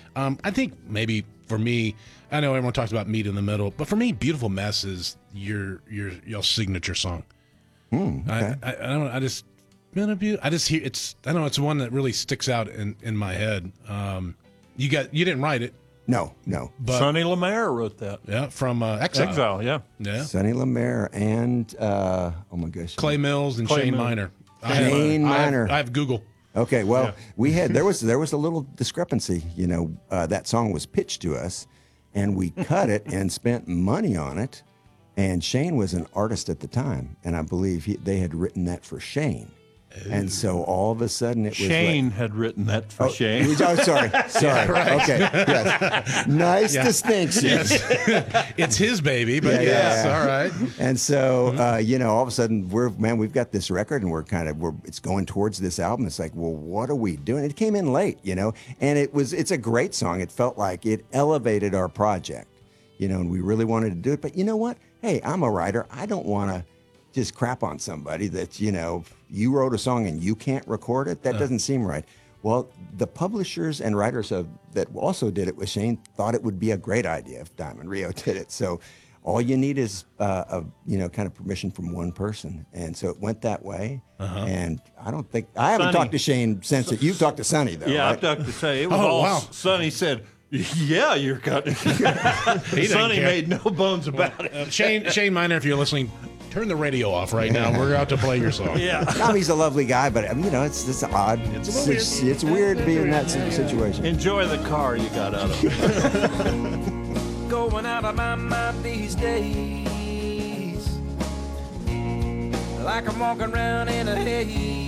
I think maybe for me, I know everyone talks about Meet in the Middle, but for me, Beautiful Mess is your signature song. Okay. I don't know. I just hear it's. I don't know. It's one that really sticks out in my head. You didn't write it. No. But, Sonny Lemaire wrote that. Yeah, from Exile. Exile, yeah. Yeah. Sonny Lemaire and oh my gosh, Clay Mills and Clay Shane Mills. Miner. Shane Miner. I have Google. Okay, well, there was a little discrepancy. You know, that song was pitched to us, and we cut it and spent money on it. And Shane was an artist at the time, and I believe they had written that for Shane. And so all of a sudden it was Shane had written that for Shane. Oh, sorry. Okay, yes. Nice distinction. Yes. It's his baby, but yes, all right. And so, all of a sudden we've got this record and it's going towards this album. It's like, well, what are we doing? It came in late, and it's a great song. It felt like it elevated our project, and we really wanted to do it. But you know what? Hey, I'm a writer. I don't want to just crap on somebody that, you wrote a song and you can't record it. That doesn't seem right. Well, the publishers and writers that also did it with Shane thought it would be a great idea if Diamond Rio did it. So all you need is, kind of permission from one person. And so it went that way. And I haven't talked to Shane since it. You've talked to Sonny, though, Yeah, right? I've talked to Sonny. It was Sonny said, yeah, you're cutting. Sonny made no bones about it. Shane Miner, if you're listening, turn the radio off right now. We're about to play your song. Yeah. He's a lovely guy, but it's odd. It's weird to be in that situation. Enjoy the car you got out of it. Going out of my mind these days, like I'm walking around in a haze.